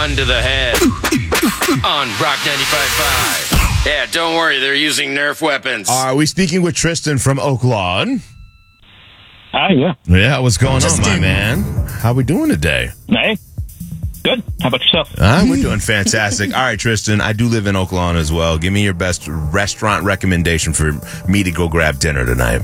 Fun to the head on Rock 95.5. Yeah, don't worry, they're using Nerf weapons. Are we speaking with Tristan from Oak Lawn? Hi, yeah. Yeah, what's going on, my man? How we doing today? Hey, good. How about yourself? We're doing fantastic. All right, Tristan, I do live in Oak Lawn as well. Give me your best restaurant recommendation for me to go grab dinner tonight.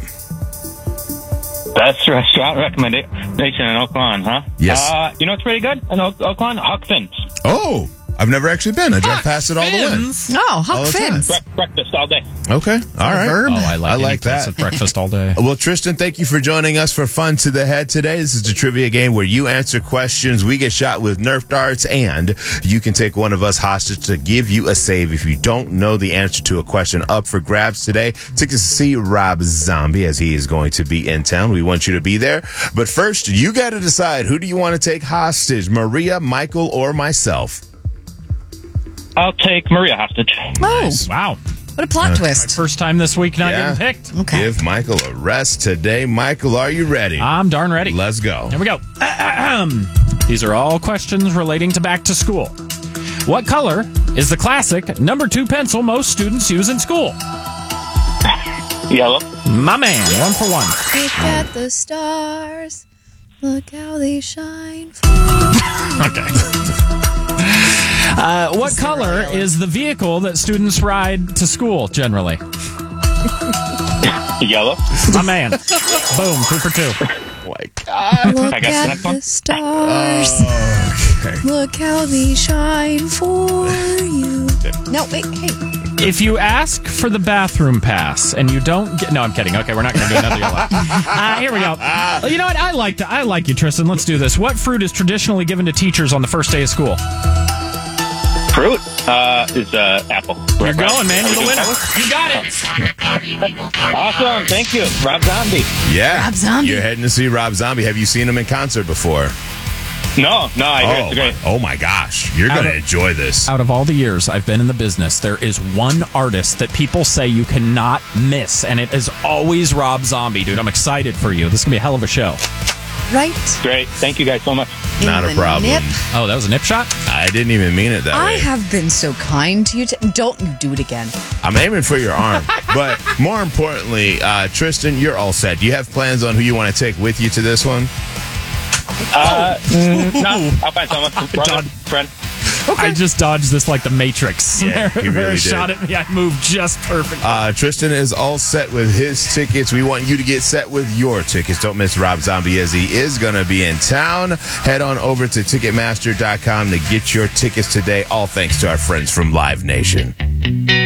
Best restaurant recommendation in Oak Lawn, huh? Yes. You know what's pretty good in Oak Lawn? Huck Finn's. Oh, I've never actually been. I drive past it all the way. Oh, Huck All the time. Finn's. Breakfast all day. Okay, all right. verb? Oh, I like that. At breakfast all day. Well, Tristan, thank you for joining us for Fun to the Head today. This is a trivia game where you answer questions, we get shot with Nerf darts, and you can take one of us hostage to give you a save if you don't know the answer to a question. Up for grabs today, tickets to see Rob Zombie as he is going to be in town. We want you to be there. But first, you got to decide, who do you want to take hostage, Maria, Michael, or myself? I'll take Maria hostage. Oh, Wow. what a plot twist. First time this week not Yeah. getting picked. Okay. Give Michael a rest today. Michael, are you ready? I'm darn ready. Let's go. Here we go. These are all questions relating to back to school. What color is the classic number 2 pencil most students use in school? Yellow. My man, 1 for 1. Look at the stars. Look how they shine. Okay. What color is the vehicle that students ride to school generally? Yellow. My man. Boom, 2 for 2. Oh, my God. Look I got the at next one. the stars. Okay. Look how they shine for you. No, wait, hey. If you ask for the bathroom pass and you don't get... No, I'm kidding. Okay, we're not going to do another yellow. Here we go. You know what? I like you, Tristan. Let's do this. What fruit is traditionally given to teachers on the first day of school? Fruit is apple. You're going, man. You're the winner. You got it. Awesome. Thank you. Rob Zombie. Yeah. Rob Zombie. You're heading to see Rob Zombie. Have you seen him in concert before? No, I hear it's great. Oh my gosh. You're going to enjoy this. Out of all the years I've been in the business, there is one artist that people say you cannot miss, and it is always Rob Zombie. Dude, I'm excited for you. This is going to be a hell of a show. Right? Great. Thank you guys so much. Not in a the problem. nip. Oh, that was a nip shot? I didn't even mean it that I way. have been so kind to you. Don't you do it again. I'm aiming for your arm. But more importantly, Tristan, you're all set. Do you have plans on who you want to take with you to this one? No, I'll find someone. Brother, friend. I just dodged this like the Matrix. Yeah, he There really a shot did. at me. I moved just perfect. Tristan is all set with his tickets. We want you to get set with your tickets. Don't miss Rob Zombie as he is going to be in town. Head on over to Ticketmaster.com to get your tickets today. All thanks to our friends from Live Nation.